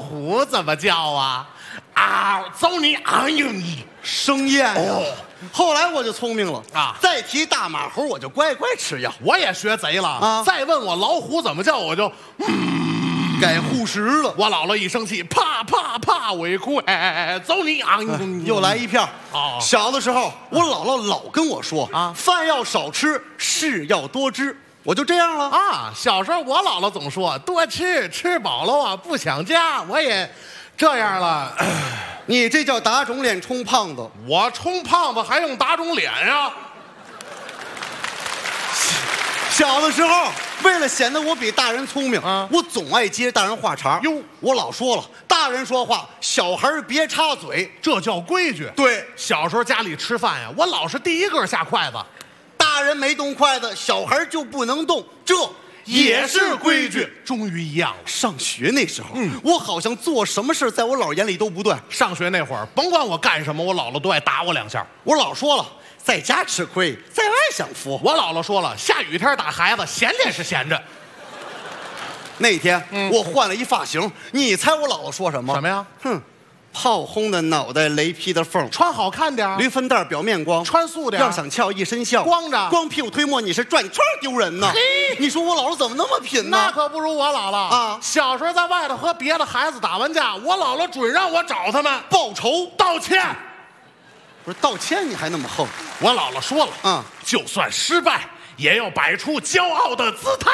虎怎么叫啊？啊，走你啊你！ 生厌呀。后来我就聪明了啊， 再提大马猴我就乖乖吃药。 我也学贼了啊！ 再问我老虎怎么叫，我就改护食了。 我姥姥一生气，啪啪啪，我一哭，哎，走你啊！ 又来一片。 哦， 小的时候我姥姥老跟我说啊， 饭要少吃，事要多知。我就这样了啊。小时候我姥姥总说多吃，吃饱了啊不想家，我也这样了。 你这叫打肿脸充胖子。 我充胖子还用打肿脸呀？ 小的时候，为了显得我比大人聪明， 啊， 我总爱接大人话茬。 哟， 我老说了，大人说话，小孩别插嘴， 这叫规矩。 对， 小时候家里吃饭呀，我老是第一个下筷子。 大人没动筷子，小孩就不能动，这也是规矩。 终于一样了。 上学那时候，我好像做什么事在我姥眼里都不对。 上学那会儿，甭管我干什么，我姥姥都爱打我两下。 我老说了，在家吃亏，在外享福。 我姥姥说了，下雨天打孩子，闲着是闲着。 那天，我换了一发型，你猜我姥姥说什么？ 什么呀？ 哼，炮轰的脑袋，雷劈的缝， 穿好看点， 驴粪蛋表面光， 穿素点。 要想翘一身笑， 光着光屁股推磨，你是转圈丢人呢。你说我姥姥怎么那么品呢？ 那可不如我姥姥啊！ 小时候在外头和别的孩子打完架，我姥姥准让我找他们报仇道歉。 不是道歉你还那么横？ 我姥姥说了，就算失败，也要摆出骄傲的姿态。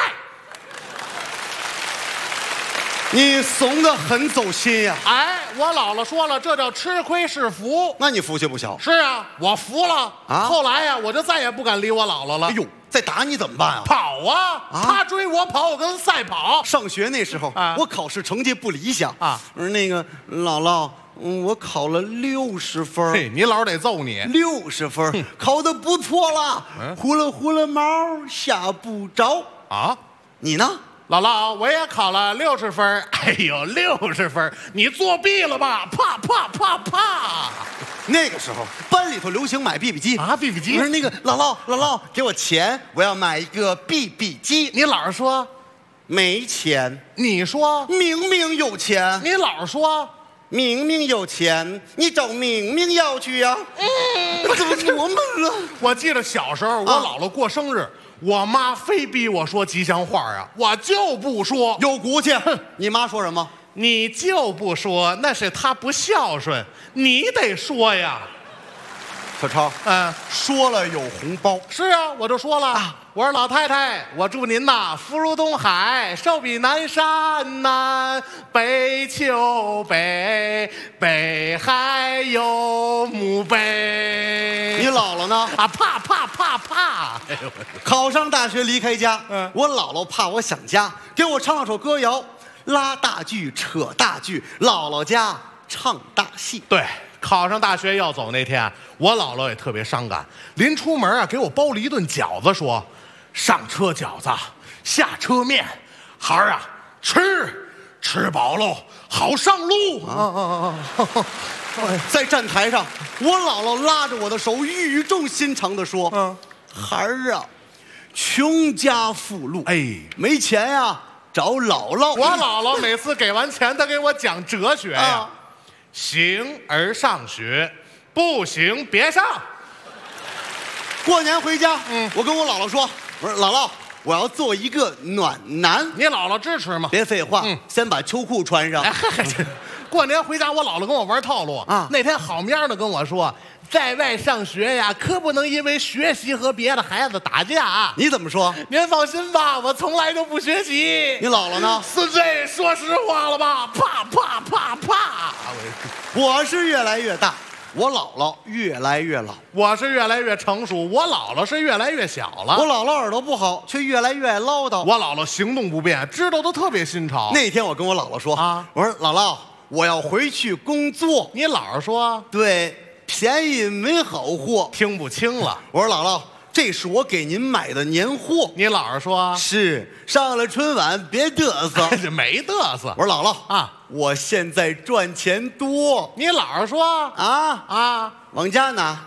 你怂得很走心呀！ 哎，我姥姥说了，这叫吃亏是福。 那你福气不小。 是啊，我服了啊！ 后来呀，我就再也不敢理我姥姥了。 哎呦，再打你怎么办啊？ 跑啊！他追我跑，我跟他赛跑。 上学那时候，我考试成绩不理想啊。 那个姥姥，我考了60分。 嘿，你姥得揍你。 60分，考得不错了。呼了呼了毛，吓不着啊。 你呢？ 姥姥，我也考了60分。哎呦，60分，你作弊了吧？啪啪啪啪！ 那个时候班里头流行买 BB 机啊 ，BB 机。 我说那个姥姥，给我钱，我要买一个 BB 机。 你姥说没钱。 你说明明有钱。 你姥说明明有钱，你找明明要去呀？怎么琢磨了？ 我记得小时候我姥姥过生日。我妈非逼我说吉祥话啊，我就不说。 有骨气。你妈说什么？ 你就不说，那是她不孝顺，你得说呀。 小超，说了有红包。 是啊，我就说了我说老太太，我祝您呐福如东海，寿比南山南，北秋北，北海有墓碑。 你姥姥呢？ 啪啪啪啪！哎呦， 考上大学离开家，我姥姥怕我想家，给我唱了首歌谣，拉大锯扯大锯，姥姥家唱大戏。 对。考上大学要走那天，我姥姥也特别伤感。临出门给我包了一顿饺子，说：“上车饺子，下车面，孩儿啊，吃饱喽，好上路。” 在站台上，我姥姥拉着我的手，语重心长地说：“孩儿啊，穷家富路，没钱呀，找姥姥。” 我姥姥每次给完钱，她给我讲哲学呀。行而上学，不行别上。 过年回家，我跟我姥姥说：“我说姥姥，我要做一个暖男。” 你姥姥支持吗？ 别废话，先把秋裤穿上。 过年回家，我姥姥跟我玩套路啊。那天好面的跟我说，在外上学呀，可不能因为学习和别的孩子打架。 你怎么说？ 您放心吧，我从来都不学习。 你姥姥呢？ 孙子，说实话了吧？啪啪啪啪！ 我是越来越大，我姥姥越来越老。 我是越来越成熟，我姥姥是越来越小了。 我姥姥耳朵不好，却越来越爱唠叨。 我姥姥行动不便，知道的特别新潮。 那天我跟我姥姥说我说姥姥，我要回去工作。 你姥姥说对，便宜没好货。 听不清了。 我说姥姥，这是我给您买的年货。 你姥姥说是，上了春晚别嘚瑟。 这没嘚瑟。 我说姥姥我现在赚钱多。 你姥姥说往家拿。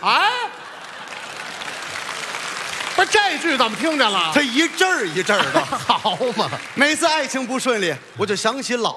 不是这句怎么听见了？ 他一阵儿一阵儿的。 好嘛， 每次爱情不顺利，我就想起姥